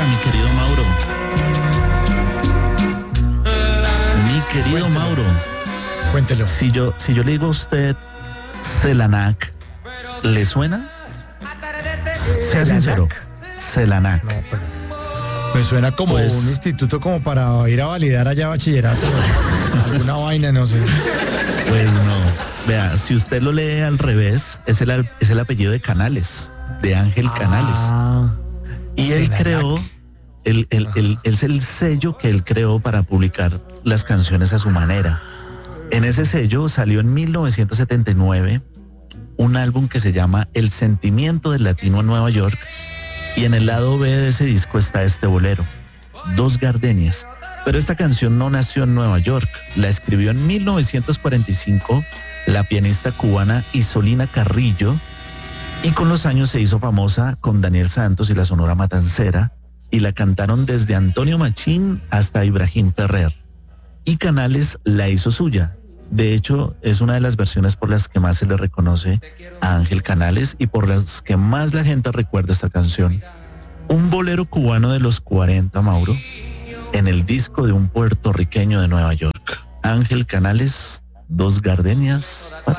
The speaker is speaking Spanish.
mi querido Mauro. Mi querido Mauro. Cuéntelo. Si yo le digo a usted Selanac, ¿le suena? Sea sincero. Selanac. No, pero me suena como Pues- un instituto como para ir a validar allá bachillerato. Alguna vaina, no sé. Pues no. Vea, si usted lo lee al revés, es el apellido de Canales, de Ángel Canales. Y él Selanac. creó, es el sello que él creó para publicar las canciones a su manera. En ese sello salió en 1979 un álbum que se llama El Sentimiento del Latino en Nueva York, y en el lado B de ese disco está este bolero, Dos Gardenias. Pero esta canción no nació en Nueva York, la escribió en 1945 la pianista cubana Isolina Carrillo, y con los años se hizo famosa con Daniel Santos y la Sonora Matancera, y la cantaron desde Antonio Machín hasta Ibrahim Ferrer. Y Canales la hizo suya. De hecho, es una de las versiones por las que más se le reconoce a Ángel Canales y por las que más la gente recuerda esta canción. Un bolero cubano de los 40, Mauro, en el disco de un puertorriqueño de Nueva York. Ángel Canales, Dos Gardenias.